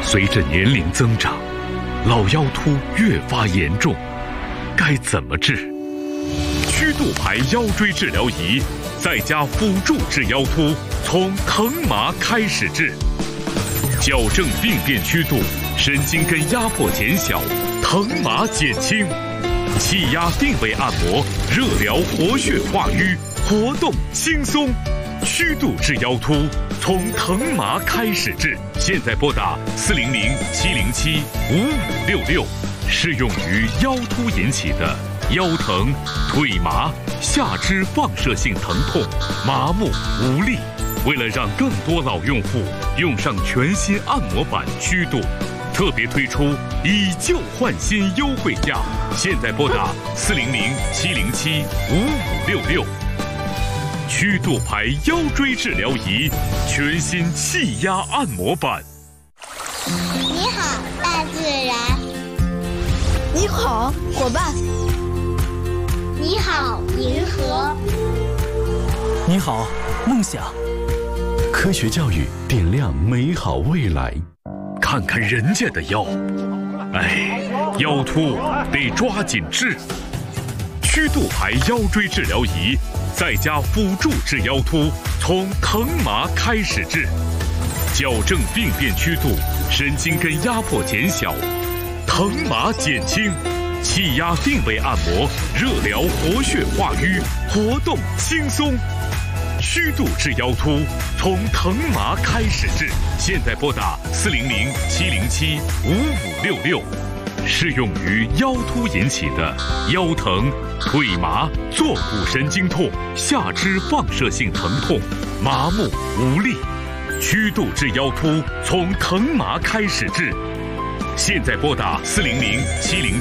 随着年龄增长，老腰突越发严重，该怎么治？曲度牌腰椎治疗仪在家辅助治腰突，从疼麻开始治，矫正病变曲度，神经根压迫减小，疼麻减轻，气压定位按摩，热疗活血化瘀，活动轻松。曲度治腰突，从疼麻开始治。现在拨打400-707-5566，适用于腰突引起的腰疼、腿麻、下肢放射性疼痛、麻木无力。为了让更多老用户用上全新按摩板曲度，特别推出以旧换新优惠价。现在拨打400-707-5566。曲度牌腰椎治疗仪，全新气压按摩板。 你好，大自然。 你好，伙伴。 你好，银河。 你好，梦想。 科学教育点亮美好未来。 看看人家的腰，哎，腰突得抓紧治。曲度牌腰椎治疗仪在家辅助治腰突，从疼麻开始治，矫正病变曲度，神经根压迫减小，疼麻减轻，气压定位按摩，热疗活血化瘀，活动轻松。曲度治腰突，从疼麻开始治。现在拨打400-707-5566，适用于腰突引起的腰疼、腿麻、坐骨神经痛、下肢放射性疼痛、麻木无力。曲度治腰突，从疼麻开始治。现在拨打400-707